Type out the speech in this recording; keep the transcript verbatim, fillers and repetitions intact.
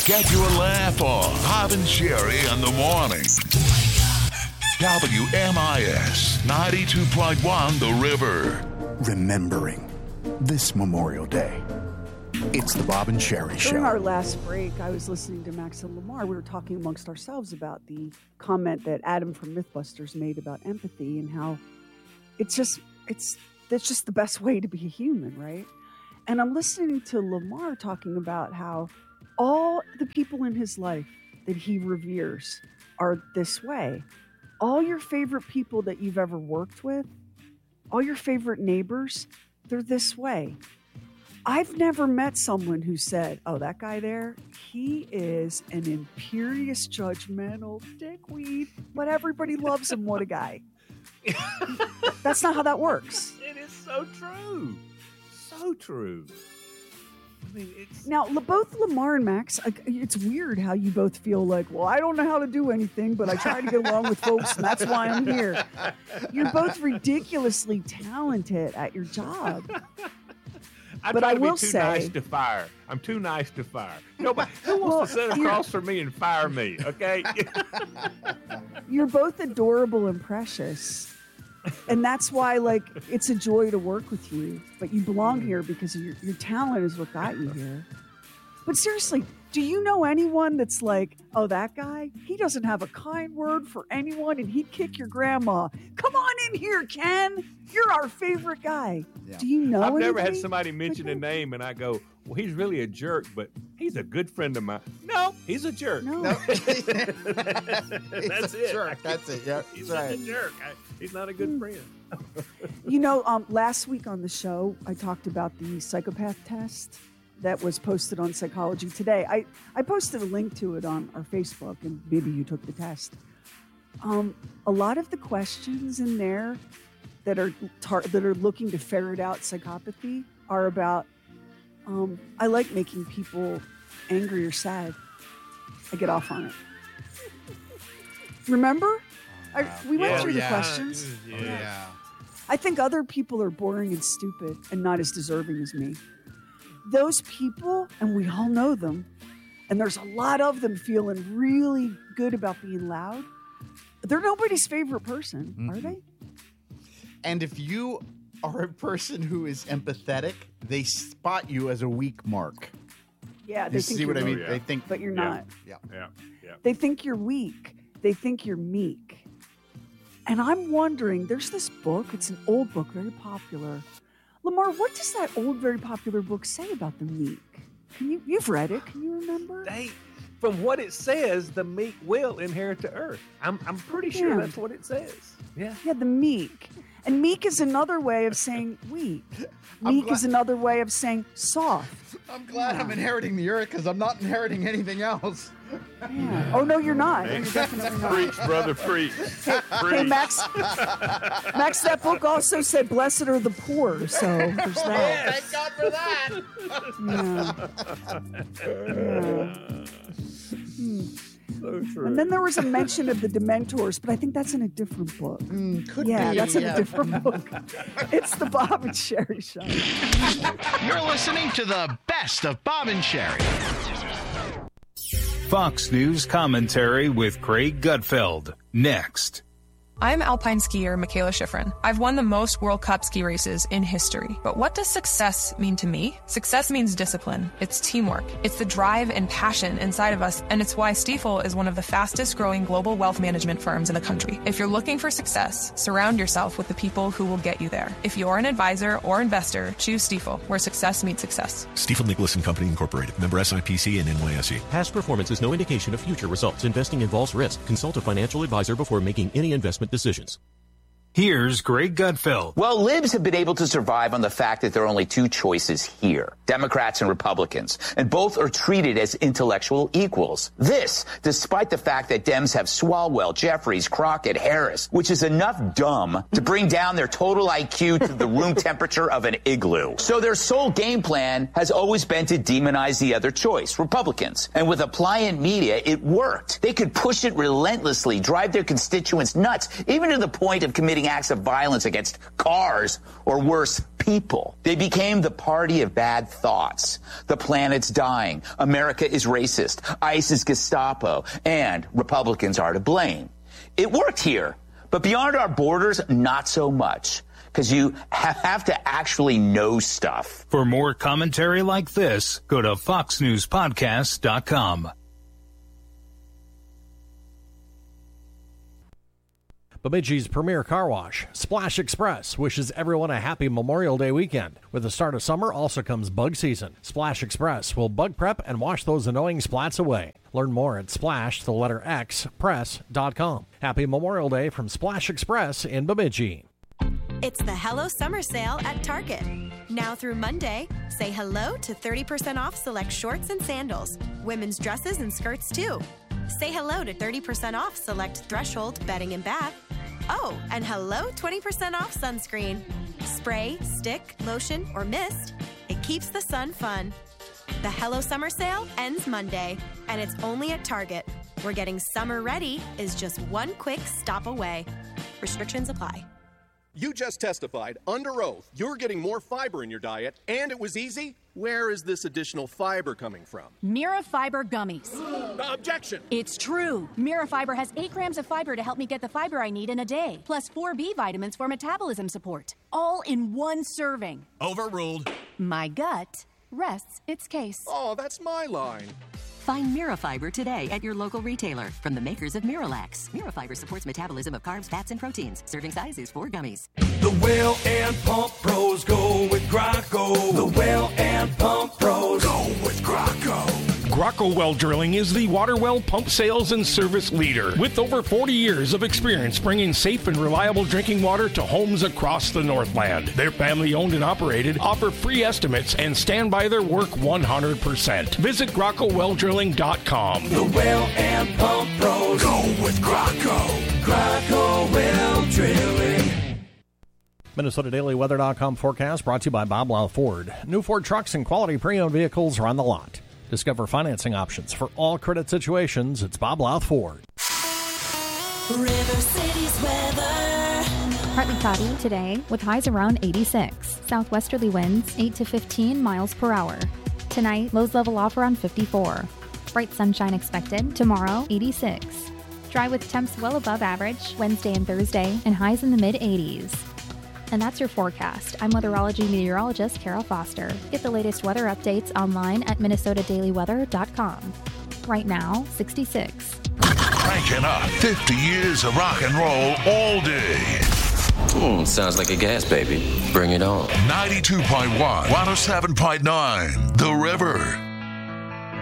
Get your laugh on. Bob and Sherry in the morning. W M I S ninety-two point one The River. Remembering this Memorial Day. It's the Bob and Sherry Show. During our last break, I was listening to Max and Lamar. We were talking amongst ourselves about the comment that Adam from Mythbusters made about empathy and how it's just it's that's just the best way to be a human, right? And I'm listening to Lamar talking about how all the people in his life that he reveres are this way. All your favorite people that you've ever worked with, all your favorite neighbors, they're this way. I've never met someone who said, oh, that guy there, he is an imperious, judgmental dickweed, but everybody loves him. What a guy. That's not how that works. It is so true. So true. I mean, it's... Now, both Lamar and Max, it's weird how you both feel like, well, I don't know how to do anything, but I try to get along with folks, and that's why I'm here. You're both ridiculously talented at your job. I but try I to will be too say, nice to fire. I'm too nice to fire. Nobody who wants well, to sit across from me and fire me, okay? You're both adorable and precious. And that's why, like, it's a joy to work with you. But you belong here because your your talent is what got you here. But seriously, do you know anyone that's like, oh, that guy, he doesn't have a kind word for anyone and he'd kick your grandma. Come on in here, Ken. You're our favorite guy. Yeah. Do you know I've anybody? never had somebody mention like a name and I go, well, he's really a jerk, but he's a good friend of mine. No, he's a jerk. No. no. That's a it. Jerk. That's it. Yeah, he's right. a jerk. I, he's not a good mm. friend. You know, um, last week on the show, I talked about the psychopath test that was posted on Psychology Today. I, I posted a link to it on our Facebook, and maybe you took the test. Um, a lot of the questions in there that are tar- that are looking to ferret out psychopathy are about, um, I like making people angry or sad. I get off on it. Remember? I, we went yeah, through yeah. the questions. Yeah. yeah. I think other people are boring and stupid and not as deserving as me. Those people, and we all know them, and there's a lot of them feeling really good about being loud. They're nobody's favorite person, mm-hmm. are they? And if you are a person who is empathetic, they spot you as a weak mark. Yeah, they you think see you're what I mean? weak, They think, but you're yeah. not. Yeah. yeah, yeah. They think you're weak. They think you're meek. And I'm wondering, there's this book. It's an old book, very popular. Lamar, what does that old, very popular book say about the meek? Can you, you've read it. Can you remember? They, from what it says, the meek will inherit the earth. I'm, I'm pretty sure yeah. that's what it says. Yeah. Yeah, the meek. And meek is another way of saying weak. Meek glad- is another way of saying soft. I'm glad yeah. I'm inheriting the earth because I'm not inheriting anything else. Yeah. Oh, no, you're not. You're definitely not. Preach, brother, preach. Hey, preach. hey, Max, Max, that book also said, blessed are the poor. So there's that. Oh, thank God for that. Yeah. yeah. Hmm. So true. And then there was a mention of the Dementors, but I think that's in a different book. Mm, could yeah, be. that's in yeah. a different book. It's the Bob and Sherry Show. You're listening to the best of Bob and Sherry. Fox News commentary with Craig Gutfeld. Next. I'm alpine skier Michaela Schifrin. I've won the most World Cup ski races in history. But what does success mean to me? Success means discipline. It's teamwork. It's the drive and passion inside of us, and it's why Stifel is one of the fastest growing global wealth management firms in the country. If you're looking for success, surround yourself with the people who will get you there. If you're an advisor or investor, choose Stifel, where success meets success. Stifel Nicholas and Company Incorporated. Member S I P C and N Y S E. Past performance is no indication of future results. Investing involves risk. Consult a financial advisor before making any investment decisions. Here's Greg Gutfeld. Well, libs have been able to survive on the fact that there are only two choices here, Democrats and Republicans, and both are treated as intellectual equals. This, despite the fact that Dems have Swalwell, Jeffries, Crockett, Harris, which is enough dumb to bring down their total I Q to the room temperature of an igloo. So their sole game plan has always been to demonize the other choice, Republicans. And with a pliant media, it worked. They could push it relentlessly, drive their constituents nuts, even to the point of committing committing acts of violence against cars or worse, people. They became the party of bad thoughts. The planet's dying. America is racist. ICE is Gestapo. And Republicans are to blame. It worked here, but beyond our borders, not so much. Because you have to actually know stuff. For more commentary like this, go to fox news podcast dot com. Bemidji's premier car wash, Splash Express, wishes everyone a happy Memorial Day weekend. With the start of summer also comes bug season. Splash Express will bug prep and wash those annoying splats away. Learn more at splash, the letter X, press dot com. Happy Memorial Day from Splash Express in Bemidji. It's the Hello Summer Sale at Target. Now through Monday, say hello to thirty percent off select shorts and sandals, women's dresses and skirts too. Say hello to thirty percent off select Threshold bedding and bath. Oh, and hello twenty percent off sunscreen. Spray, stick, lotion, or mist. It keeps the sun fun. The Hello Summer Sale ends Monday, and it's only at Target, where getting summer ready is just one quick stop away. Restrictions apply. You just testified under oath you're getting more fiber in your diet, and it was easy. Where is this additional fiber coming from? Mirafiber gummies. Objection! It's true. Mirafiber has eight grams of fiber to help me get the fiber I need in a day, plus four B vitamins for metabolism support, all in one serving. Overruled. My gut rests its case. Oh, that's my line. Find Mirafiber today at your local retailer from the makers of Miralax. Mirafiber supports metabolism of carbs, fats, and proteins. Serving size is four gummies. The Well and Pump Pros go with Graco. The Well and Pump Pros go with Graco. Graco Well Drilling is the water well pump sales and service leader with over forty years of experience bringing safe and reliable drinking water to homes across the Northland. They're family owned and operated, offer free estimates, and stand by their work one hundred percent. Visit Graco Well Drilling dot com. The Well and Pump Pros go with Graco. Graco Well Drilling. Minnesota Daily Weather dot com forecast brought to you by Bob Louth Ford. New Ford trucks and quality pre-owned vehicles are on the lot. Discover financing options for all credit situations. It's Bob Louth Ford. River City's weather. Partly cloudy today with highs around eighty-six. Southwesterly winds eight to fifteen miles per hour. Tonight, lows level off around fifty-four. Bright sunshine expected. Tomorrow, eighty-six. Dry with temps well above average Wednesday and Thursday and highs in the mid-eighties. And that's your forecast. I'm weatherology meteorologist Carol Foster. Get the latest weather updates online at Minnesota Daily Weather dot com. Right now, sixty-six. Cranking up fifty years of rock and roll all day. Hmm, sounds like a gas baby. Bring it on. ninety-two point one, one oh seven point nine, The River.